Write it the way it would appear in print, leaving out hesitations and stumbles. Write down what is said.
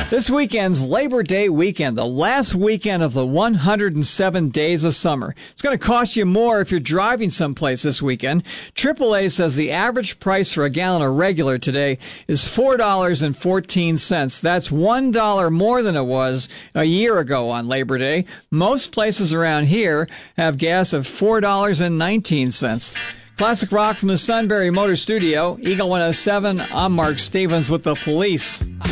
This weekend's Labor Day weekend, the last weekend of the 107 days of summer. It's going to cost you more if you're driving someplace this weekend. AAA says the average price for a gallon of regular today is $4.14. That's $1 more than it was a year ago on Labor Day. Most places around here have gas of $4.19. Classic rock from the Sunbury Motor Studio, Eagle 107. I'm Mark Stevens with the Police.